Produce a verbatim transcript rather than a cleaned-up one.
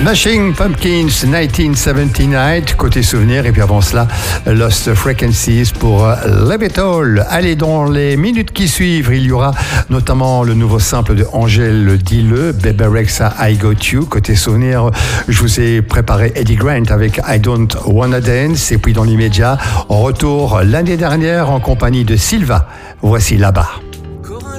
Smashing Pumpkins dix-neuf soixante-dix-neuf, côté souvenir, et puis avant cela, Lost Frequencies pour Leave It All. Allez, dans les minutes qui suivent, il y aura notamment le nouveau sample de Angèle Dilleux, Bebe Rexha, I Got You. Côté souvenir, je vous ai préparé Eddie Grant avec I Don't Wanna Dance. Et puis dans l'immédiat, retour l'année dernière en compagnie de Sylva. Voici Là-bas.